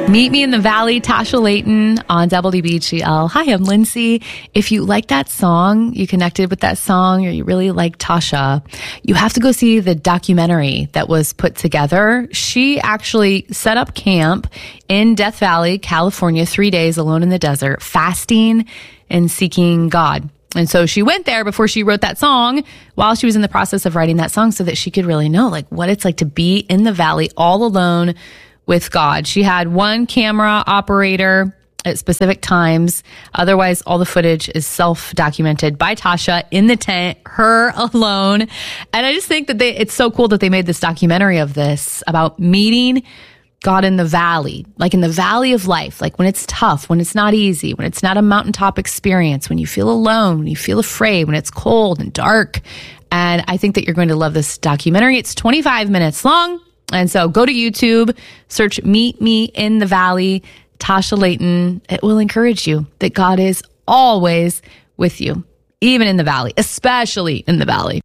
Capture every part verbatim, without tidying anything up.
Meet Me in the Valley, Tasha Layton on W B G L. Hi, I'm Lindsay. If you like that song, you connected with that song, or you really like Tasha, you have to go see the documentary that was put together. She actually set up camp in Death Valley, California, three days alone in the desert, fasting and seeking God. And so she went there before she wrote that song while she was in the process of writing that song so that she could really know like what it's like to be in the valley all alone with God. She had one camera operator at specific times. Otherwise, all the footage is self-documented by Tasha in the tent, her alone. And I just think that they, it's so cool that they made this documentary of this about meeting God in the valley, like in the valley of life, like when it's tough, when it's not easy, when it's not a mountaintop experience, when you feel alone, when you feel afraid, when it's cold and dark. And I think that you're going to love this documentary. It's twenty-five minutes long. And so go to YouTube, search Meet Me in the Valley, Tasha Layton. It will encourage you that God is always with you, even in the valley, especially in the valley.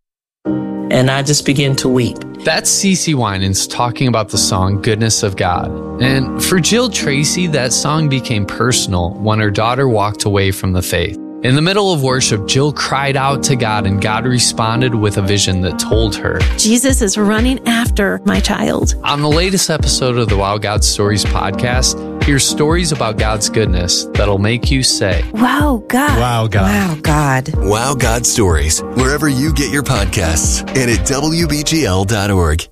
And I just began to weep. That's CeCe Winans talking about the song Goodness of God. And for Jill Tracy, that song became personal when her daughter walked away from the faith. In the middle of worship, Jill cried out to God, and God responded with a vision that told her, Jesus is running after my child. On the latest episode of the Wow God Stories podcast, hear stories about God's goodness that'll make you say, Wow, God. Wow, God. Wow, God. Wow God Stories, wherever you get your podcasts and at W B G L dot org.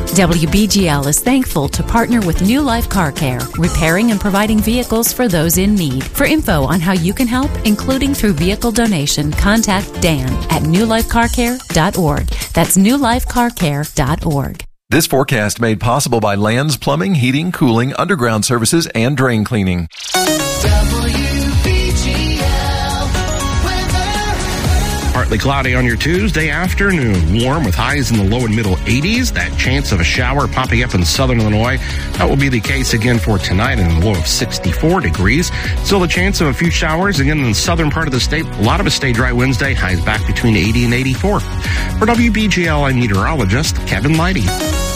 W B G L is thankful to partner with New Life Car Care, repairing and providing vehicles for those in need. For info on how you can help, including through vehicle donation, contact Dan at new life car care dot org. That's new life car care dot org. This forecast made possible by Lands Plumbing, Heating, Cooling, Underground Services, and Drain Cleaning. Partly cloudy on your Tuesday afternoon. Warm with highs in the low and middle eighties. That chance of a shower popping up in southern Illinois. That will be the case again for tonight in the low of sixty-four degrees. Still the chance of a few showers again in the southern part of the state. A lot of it stay dry Wednesday. Highs back between eighty and eighty-four. For W B G L, I'm meteorologist Kevin Leidy.